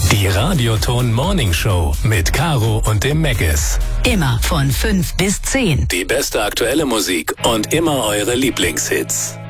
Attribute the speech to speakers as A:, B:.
A: Die Radioton Morning Show mit Caro und dem Meggis.
B: Immer von 5 bis 10.
A: Die beste aktuelle Musik und immer eure Lieblingshits.